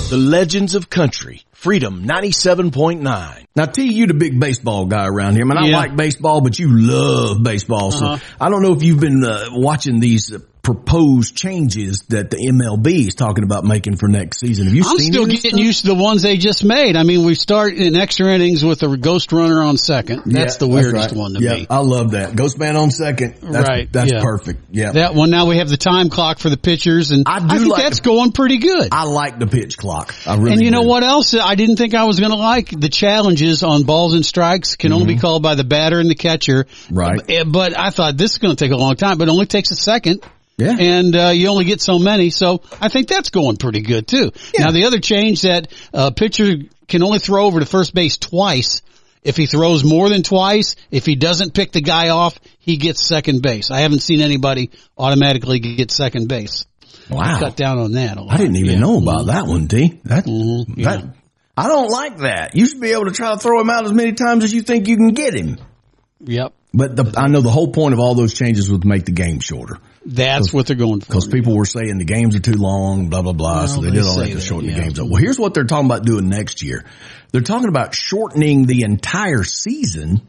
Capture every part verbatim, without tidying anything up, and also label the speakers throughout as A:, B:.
A: The Legends of Country, Freedom ninety-seven point nine.
B: Now, T, you the big baseball guy around here. I mean, I
C: Yeah.
B: like baseball, but you love baseball. So
C: Uh-huh.
B: I don't know if you've been uh, watching these uh, proposed changes that the M L B is talking about making for next season. Have you
C: I'm
B: seen
C: still
B: any of this
C: getting
B: stuff?
C: used to the ones they just made. I mean, we start in extra innings with a ghost runner on second. That's
B: Yeah,
C: the weirdest
B: right.
C: one to
B: yeah,
C: me.
B: I love that. Ghost man on second. That's,
C: Right,
B: That's
C: yeah.
B: perfect. Yeah.
C: That one, now we have the time clock for the pitchers, and
B: I
C: I,
B: do
C: think
B: like
C: that's
B: the-
C: going pretty good.
B: I like the pitch clock. I really
C: And you know
B: do.
C: what else I didn't think I was going to like? The challenges on balls and strikes can only be called by the batter and the catcher.
B: Right.
C: Uh, But I thought this is going to take a long time, but it only takes a second.
B: Yeah.
C: And uh, you only get so many, so I think that's going pretty good too.
B: Yeah.
C: Now the other change that uh, pitcher can only throw over to first base twice. If he throws more than twice, if he doesn't pick the guy off, he gets second base. I haven't seen anybody automatically get second base.
B: Wow.
C: Cut down on that a lot.
B: I didn't even
C: Yeah.
B: know about that one, T. That,
C: Mhm, yeah.
B: that, I don't like that. You should be able to try to throw him out as many times as you think you can get him.
C: Yep.
B: But the, I know the whole point of all those changes was to make the game shorter.
C: That's what they're going for.
B: Because people were saying the games are too long, blah, blah, blah.
C: Well,
B: so they
C: they
B: did all that
C: say
B: to
C: that,
B: shorten
C: yeah.
B: the games up. Well, here's what they're talking about doing next year. They're talking about shortening the entire season,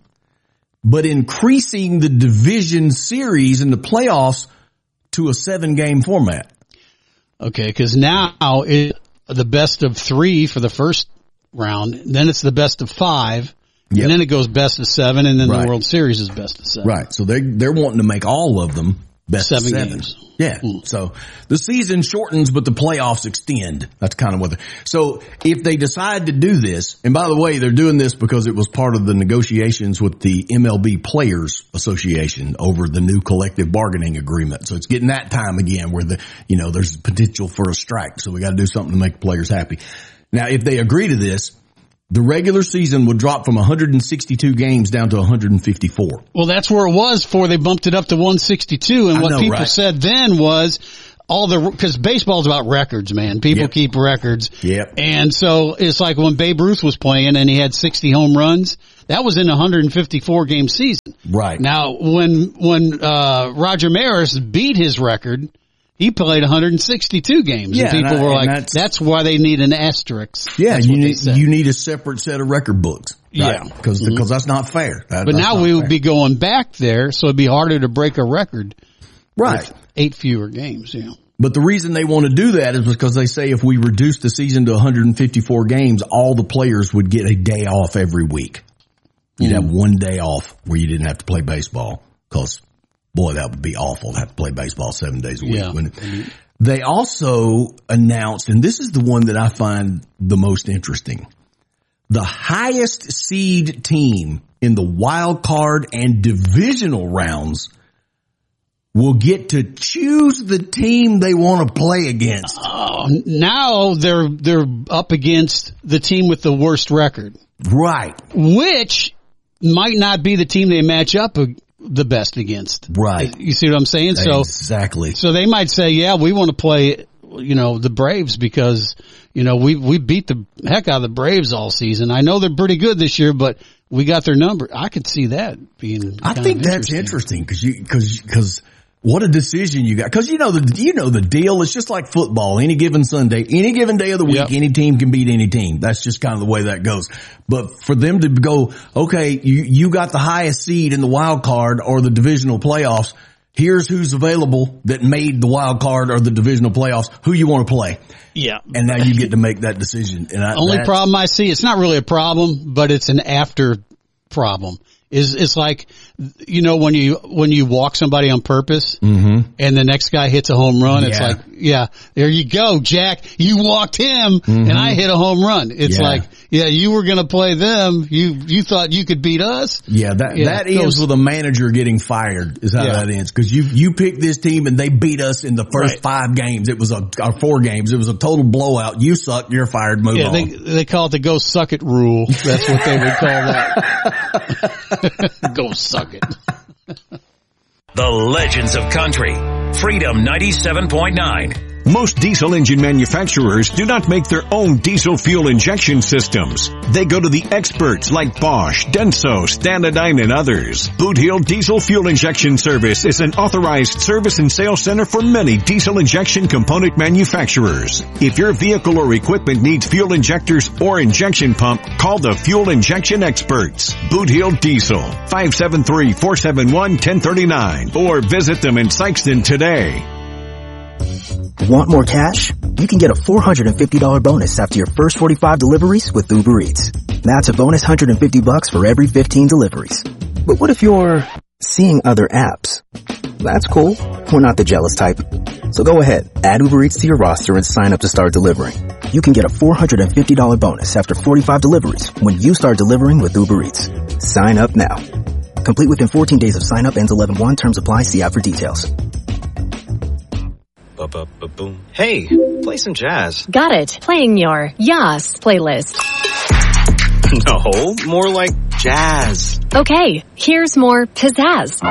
B: but increasing the division series and the playoffs to a seven game format.
C: Okay, because now it's the best of three for the first round, then it's the best of five,
B: Yep.
C: and then it goes best of seven, and then
B: Right.
C: the World Series is best of seven.
B: Right. So they they're wanting to make all of them best
C: Seven
B: of seven
C: games.
B: Yeah.
C: Mm.
B: So the season shortens, but the playoffs extend. That's kind of what. They, so if they decide to do this, and by the way, they're doing this because it was part of the negotiations with the M L B Players Association over the new collective bargaining agreement. So it's getting that time again where the you know there's potential for a strike. So we got to do something to make the players happy. Now, if they agree to this, the regular season would drop from one hundred sixty-two games down to one hundred fifty-four.
C: Well, that's where it was before they bumped it up to one sixty-two, and
B: I
C: what
B: know,
C: people
B: right?
C: said then was all the, because baseball's about records, man. People
B: Yep.
C: keep records.
B: Yep.
C: And so it's like when Babe Ruth was playing and he had sixty home runs, that was in a one hundred fifty-four game season.
B: Right.
C: Now, when, when, uh, Roger Maris beat his record, he played one hundred sixty-two games.
B: Yeah,
C: and people
B: and I-
C: were
B: and
C: like,
B: that's-
C: that's why they need an asterisk.
B: Yeah,
C: That's
B: you
C: what they
B: need
C: said.
B: you need a separate set of record books. Right?
C: Yeah.
B: Because
C: Mhm.
B: that's not fair. That-
C: But
B: that's
C: now
B: not
C: we
B: fair.
C: would be going back there, so it'd be harder to break a record.
B: right.
C: With eight fewer games, yeah.
B: But the reason they want to do that is because they say if we reduce the season to one hundred fifty-four games, all the players would get a day off every week. You'd
C: Mm.
B: have one day off where you didn't have to play baseball. Because, boy, that would be awful to have to play baseball seven days a week.
C: Yeah.
B: wouldn't it? They also announced, and this is the one that I find the most interesting, the highest seed team in the wild card and divisional rounds will get to choose the team they want to play against.
C: Oh, now they're they're up against the team with the worst record,
B: Right.
C: which might not be the team they match up ag- the best against.
B: Right.
C: You see what I'm saying? So
B: exactly.
C: so they might say, yeah, we want to play, you know, the Braves because, you know, we we beat the heck out of the Braves all season. I know they're pretty good this year, but we got their number. I could see that being
B: I
C: kind
B: think
C: of
B: that's interesting because you, because, because what a decision you got. Because you know the, you know the deal. It's just like football. Any given Sunday, any given day of the week,
C: Yep.
B: any team can beat any team. That's just kind of the way that goes. But for them to go, okay, you, you got the highest seed in the wild card or the divisional playoffs. Here's who's available that made the wild card or the divisional playoffs. Who you want to play.
C: Yeah.
B: And now you get to make that decision. And I,
C: Only
B: that-
C: problem I see, it's not really a problem, but it's an after problem. Is it's like, you know, when you when you walk somebody on purpose,
B: Mm-hmm.
C: and the next guy hits a home run, it's
B: Yeah.
C: like, yeah, there you go, Jack. You walked him, and I hit a home run. It's
B: Mm-hmm. Yeah.
C: like, yeah, you were going to play them. You you thought you could beat us.
B: Yeah, that
C: Yeah,
B: that ends
C: those-
B: with a manager getting fired. Is how
C: Yeah.
B: that ends because you you picked this team and they beat us in the first
C: Right.
B: five games. It was a or four games. It was a total blowout. You suck. You're fired. Move
C: Yeah,
B: on.
C: they they call it the go suck it rule. That's what they would call that. Go suck it.
D: The Legends of Country, Freedom ninety-seven point nine. Most diesel engine manufacturers do not make their own diesel fuel injection systems. They go to the experts like Bosch, Denso, Stanadyne, and others. Boot Hill Diesel Fuel Injection Service is an authorized service and sales center for many diesel injection component manufacturers. If your vehicle or equipment needs fuel injectors or injection pump, call the Fuel Injection Experts. Boot Hill Diesel, five seven three, four seven one, one zero three nine, or visit them in Sikeston today.
E: Want more cash? You can get a four hundred fifty dollars bonus after your first forty-five deliveries with Uber Eats. That's a bonus one hundred fifty bucks for every fifteen deliveries. But what if you're seeing other apps? That's cool. We're not the jealous type. So go ahead, add Uber Eats to your roster and sign up to start delivering. You can get a four hundred fifty dollars bonus after forty-five deliveries when you start delivering with Uber Eats. Sign up now. Complete within fourteen days of sign up, ends eleven one. Terms apply. See app for details.
F: Boom. Hey, play some jazz.
G: Got it. Playing your Yas playlist.
F: No, more like jazz.
G: Okay, here's more pizzazz.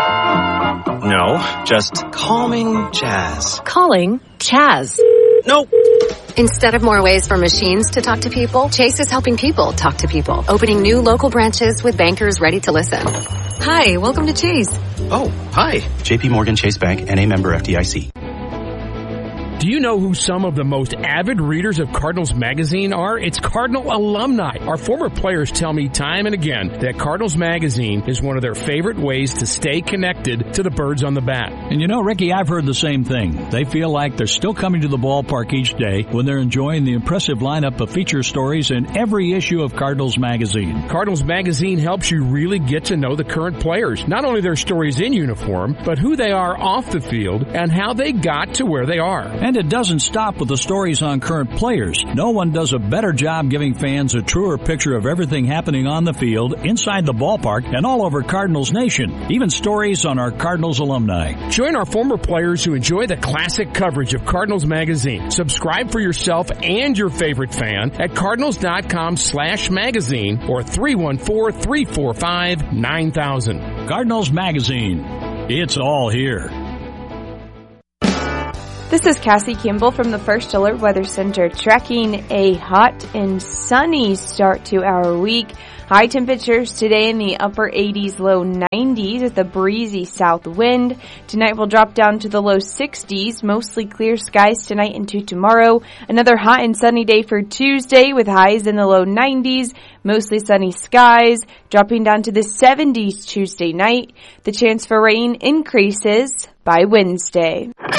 F: No, just calming jazz.
G: Calling Chaz.
F: Nope.
H: Instead of more ways for machines to talk to people, Chase is helping people talk to people, opening new local branches with bankers ready to listen. Hi, welcome to Chase.
F: Oh, hi.
I: J P Morgan Chase Bank, N A member F D I C.
J: Do you know who some of the most avid readers of Cardinals Magazine are? It's Cardinal alumni. Our former players tell me time and again that Cardinals Magazine is one of their favorite ways to stay connected to the birds on the bat.
K: And you know, Ricky, I've heard the same thing. They feel like they're still coming to the ballpark each day when they're enjoying the impressive lineup of feature stories in every issue of Cardinals Magazine.
J: Cardinals Magazine helps you really get to know the current players, not only their stories in uniform, but who they are off the field and how they got to where they are.
K: And it doesn't stop with the stories on current players. No one does a better job giving fans a truer picture of everything happening on the field, inside the ballpark, and all over Cardinals Nation. Even stories on our Cardinals alumni.
J: Join our former players who enjoy the classic coverage of Cardinals Magazine. Subscribe for yourself and your favorite fan at cardinals.com slash magazine or three one four, three four five, nine thousand.
K: Cardinals Magazine. It's all here.
L: This is Cassie Kimball from the First Alert Weather Center, tracking a hot and sunny start to our week. High temperatures today in the upper eighties, low nineties with a breezy south wind. Tonight will drop down to the low sixties, mostly clear skies tonight into tomorrow. Another hot and sunny day for Tuesday with highs in the low nineties, mostly sunny skies, dropping down to the seventies Tuesday night. The chance for rain increases by Wednesday.